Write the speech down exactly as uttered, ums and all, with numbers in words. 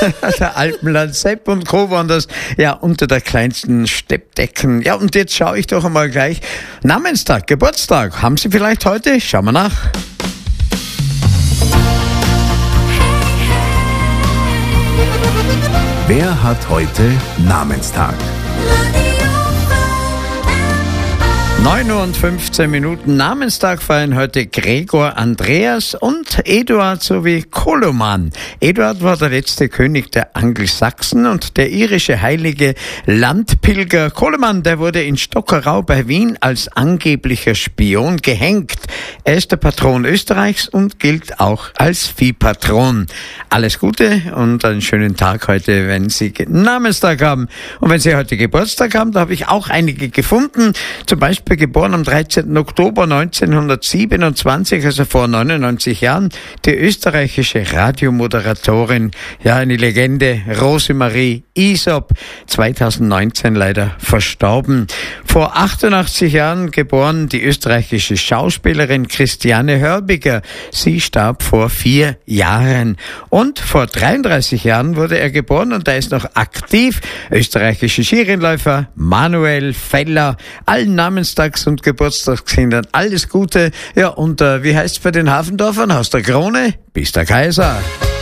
Der Alpenland Sepp und Co. waren das, ja, unter der kleinsten Steppdecken. Ja, und jetzt schaue ich doch einmal gleich. Namenstag, Geburtstag. Haben Sie vielleicht heute? Schauen wir nach. Wer hat heute Namenstag? neun Uhr und fünfzehn Minuten. Namenstag feiern heute Gregor, Andreas und Eduard sowie Koloman. Eduard war der letzte König der Angelsachsen und der irische heilige Landpilger Koloman, der wurde in Stockerau bei Wien als angeblicher Spion gehängt. Er ist der Patron Österreichs und gilt auch als Viehpatron. Alles Gute und einen schönen Tag heute, wenn Sie Namenstag haben. Und wenn Sie heute Geburtstag haben, da habe ich auch einige gefunden. Zum Beispiel geboren am dreizehnten Oktober neunzehnhundertsiebenundzwanzig, also vor neunundneunzig Jahren, die österreichische Radiomoderatorin, ja, eine Legende, Rosemarie Isop, zweitausendneunzehn leider verstorben. Vor achtundachtzig Jahren geboren die österreichische Schauspielerin Christiane Hörbiger. Sie starb vor vier Jahren. Und vor dreiunddreißig Jahren wurde er geboren und er ist noch aktiv. Österreichische Skirennläufer Manuel Feller, allen Namenstags- und Geburtstagskindern alles Gute. Ja, und äh, wie heißt's bei den Hafendorfern? Aus der Krone bis der Kaiser.